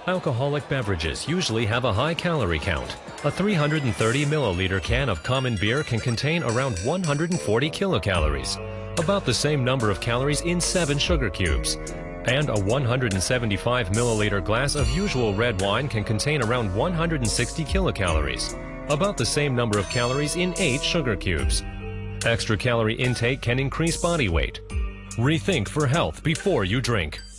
Alcoholic beverages usually have a high calorie count. A 330 milliliter can of common beer can contain around 140 kilocalories, about the same number of calories in 7 sugar cubes. And a 175 milliliter glass of usual red wine can contain around 160 kilocalories, about the same number of calories in 8 sugar cubes. Extra calorie intake can increase body weight. Rethink for health before you drink.